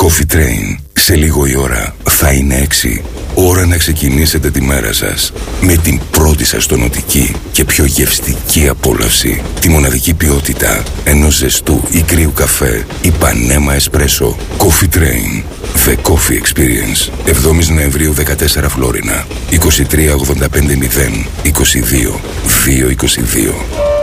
Coffee Train. Σε λίγο η ώρα θα είναι 6. Ώρα να ξεκινήσετε τη μέρα σας με την πρώτη σας τονωτική και πιο γευστική απόλαυση. Τη μοναδική ποιότητα ενός ζεστού ή κρύου καφέ Ipanema Espresso. Coffee Train. The Coffee Experience. 7 Νοεμβρίου 14 Φλόρινα. 23 85 0 22 222.